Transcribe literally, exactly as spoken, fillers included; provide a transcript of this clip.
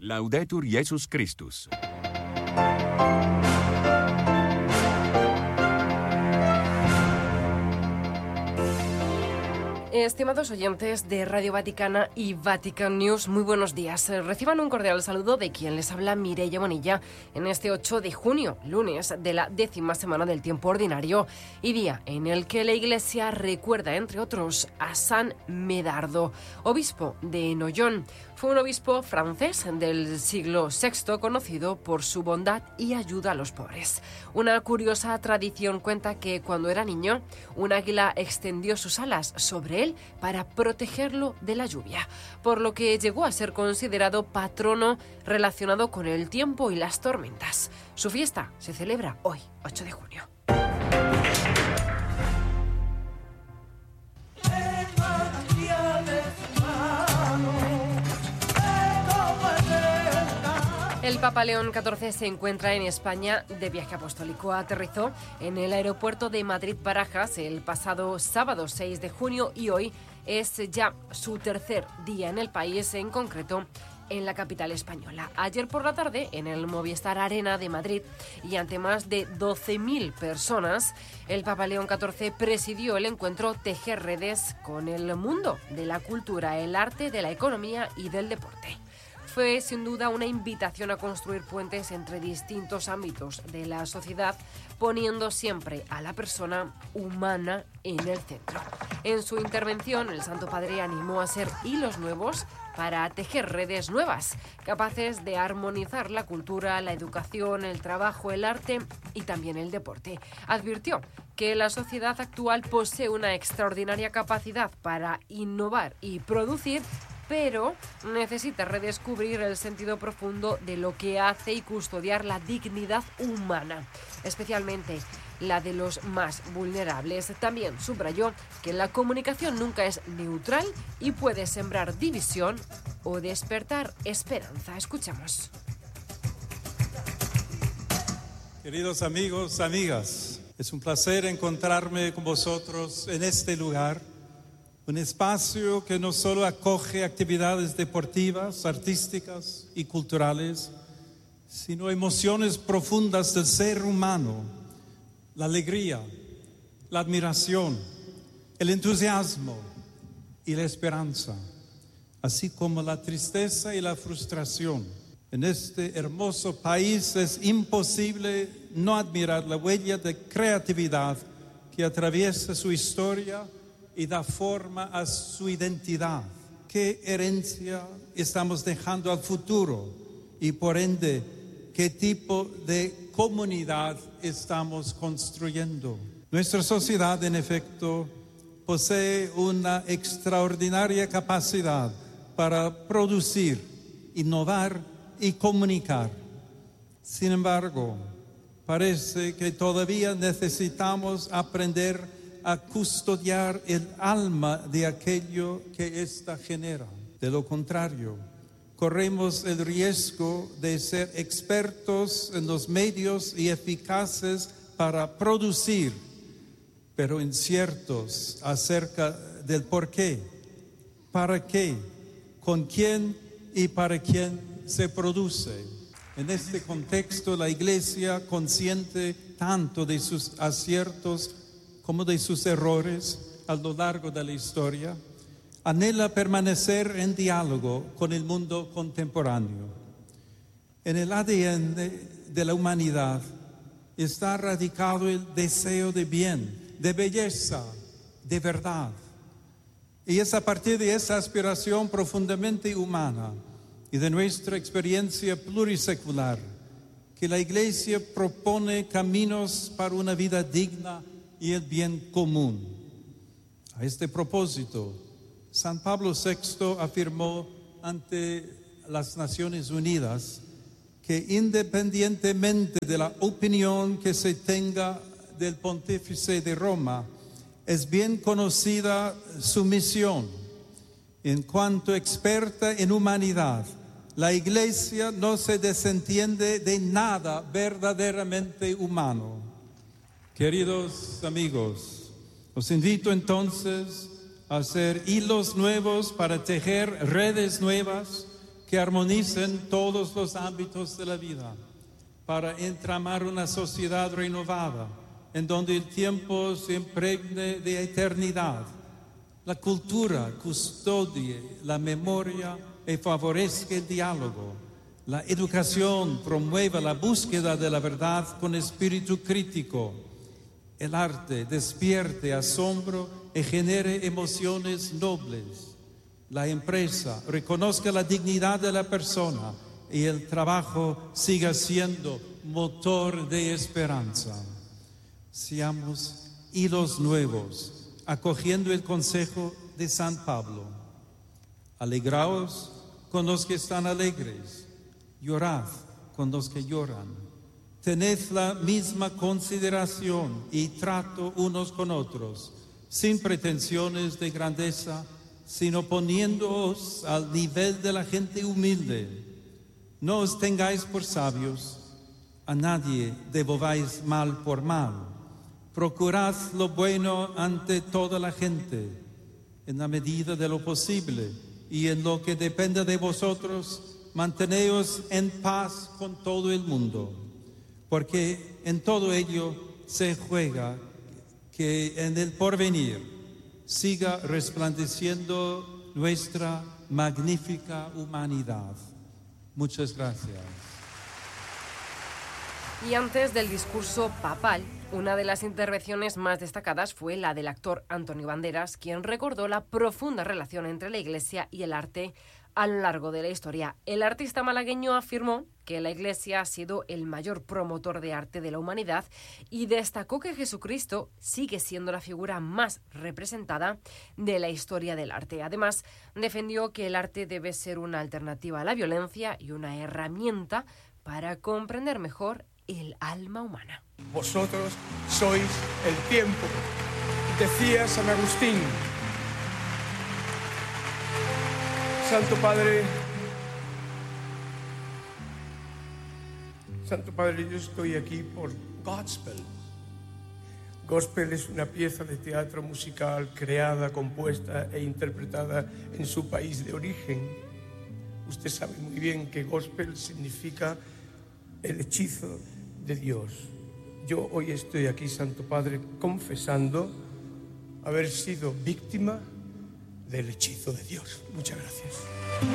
Laudetur Jesus Christus. Estimados oyentes de Radio Vaticana y Vatican News, muy buenos días. Reciban un cordial saludo de quien les habla, Mireia Bonilla, en este ocho de junio, lunes de la décima semana del tiempo ordinario y día en el que la Iglesia recuerda, entre otros, a San Medardo, obispo de Noyon. Fue un obispo francés del siglo sexto, conocido por su bondad y ayuda a los pobres. Una curiosa tradición cuenta que cuando era niño, un águila extendió sus alas sobre él para protegerlo de la lluvia, por lo que llegó a ser considerado patrono relacionado con el tiempo y las tormentas. Su fiesta se celebra hoy, ocho de junio. El Papa León catorce se encuentra en España de viaje apostólico. Aterrizó en el aeropuerto de Madrid-Barajas el pasado sábado seis de junio y hoy es ya su tercer día en el país, en concreto en la capital española. Ayer por la tarde, en el Movistar Arena de Madrid y ante más de doce mil personas, el Papa León catorce presidió el encuentro Tejer Redes con el mundo de la cultura, el arte, de la economía y del deporte. Fue sin duda una invitación a construir puentes entre distintos ámbitos de la sociedad, poniendo siempre a la persona humana en el centro. En su intervención, el Santo Padre animó a hacer hilos nuevos para tejer redes nuevas, capaces de armonizar la cultura, la educación, el trabajo, el arte y también el deporte. Advirtió que la sociedad actual posee una extraordinaria capacidad para innovar y producir, pero necesita redescubrir el sentido profundo de lo que hace y custodiar la dignidad humana, especialmente la de los más vulnerables. También subrayó que la comunicación nunca es neutral y puede sembrar división o despertar esperanza. Escuchamos. Queridos amigos, amigas, es un placer encontrarme con vosotros en este lugar. Un espacio que no solo acoge actividades deportivas, artísticas y culturales, sino emociones profundas del ser humano, la alegría, la admiración, el entusiasmo y la esperanza, así como la tristeza y la frustración. En este hermoso país es imposible no admirar la huella de creatividad que atraviesa su historia y da forma a su identidad. ¿Qué herencia estamos dejando al futuro? Y por ende, ¿qué tipo de comunidad estamos construyendo? Nuestra sociedad, en efecto, posee una extraordinaria capacidad para producir, innovar y comunicar. Sin embargo, parece que todavía necesitamos aprender a custodiar el alma de aquello que ésta genera. De lo contrario, corremos el riesgo de ser expertos en los medios y eficaces para producir, pero inciertos acerca del por qué, para qué, con quién y para quién se produce. En este contexto, la Iglesia, consciente tanto de sus aciertos como de sus errores a lo largo de la historia, anhela permanecer en diálogo con el mundo contemporáneo. En el A D N de la humanidad está radicado el deseo de bien, de belleza, de verdad. Y es a partir de esa aspiración profundamente humana y de nuestra experiencia plurisecular que la Iglesia propone caminos para una vida digna y el bien común. A este propósito, San Pablo sexto afirmó ante las Naciones Unidas que independientemente de la opinión que se tenga del Pontífice de Roma, es bien conocida su misión. En cuanto experta en humanidad, la Iglesia no se desentiende de nada verdaderamente humano. Queridos amigos, os invito entonces a hacer hilos nuevos para tejer redes nuevas que armonicen todos los ámbitos de la vida para entramar una sociedad renovada en donde el tiempo se impregne de eternidad. La cultura custodie la memoria y favorezca el diálogo. La educación promueva la búsqueda de la verdad con espíritu crítico. El arte despierte asombro y genere emociones nobles. La empresa reconozca la dignidad de la persona y el trabajo siga siendo motor de esperanza. Seamos hilos nuevos, acogiendo el consejo de San Pablo. Alegraos con los que están alegres, llorad con los que lloran. Tened la misma consideración y trato unos con otros, sin pretensiones de grandeza, sino poniéndoos al nivel de la gente humilde. No os tengáis por sabios, a nadie devolváis mal por mal. Procurad lo bueno ante toda la gente, en la medida de lo posible, y en lo que dependa de vosotros, manteneos en paz con todo el mundo, porque en todo ello se juega que en el porvenir siga resplandeciendo nuestra magnífica humanidad. Muchas gracias. Y antes del discurso papal, una de las intervenciones más destacadas fue la del actor Antonio Banderas, quien recordó la profunda relación entre la Iglesia y el arte a lo largo de la historia. El artista malagueño afirmó que la Iglesia ha sido el mayor promotor de arte de la humanidad y destacó que Jesucristo sigue siendo la figura más representada de la historia del arte. Además, defendió que el arte debe ser una alternativa a la violencia y una herramienta para comprender mejor el alma humana. Vosotros sois el tiempo, decía San Agustín. Santo Padre, Santo Padre, yo estoy aquí por Godspell. Gospel es una pieza de teatro musical creada, compuesta e interpretada en su país de origen. Usted sabe muy bien que Gospel significa el hechizo de Dios. Yo hoy estoy aquí, Santo Padre, confesando haber sido víctima del hechizo de Dios. Muchas gracias.